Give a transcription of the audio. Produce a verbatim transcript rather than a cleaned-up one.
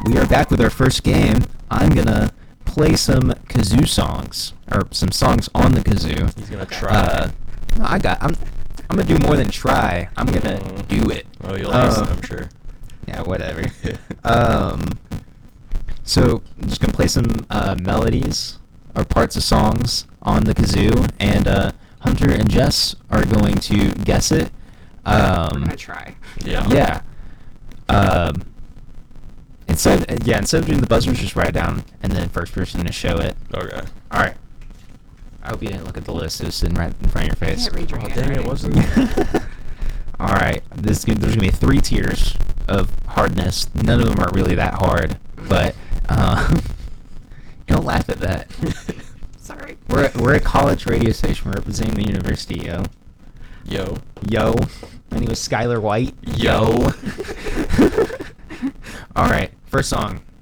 we are back with our first game. I'm gonna play some kazoo songs, or some songs on the kazoo. He's gonna try. Uh, no, I got. I'm. I'm gonna do more than try. I'm gonna Mm. do it. Oh, you'll Uh, ace it, I'm sure. Yeah, whatever. um, so I'm just gonna play some uh, melodies or parts of songs on the kazoo, and uh, Hunter and Jess are going to guess it. Um, We're gonna try. Yeah. Yeah. Um, instead, yeah, instead of doing the buzzers, just write it down, and then first person to show it. Okay. All right. I hope you didn't look at the list. It was sitting right in front of your I face. can't read your Oh, dang, it handwriting. wasn't. All right. This is gonna- there's gonna be three tiers of hardness. None of them are really that hard, but uh, don't laugh at that. Sorry. We're we're a college radio station. We're representing the university, yo. Yo. Yo. My name is Skylar White. Yo. All right. First song.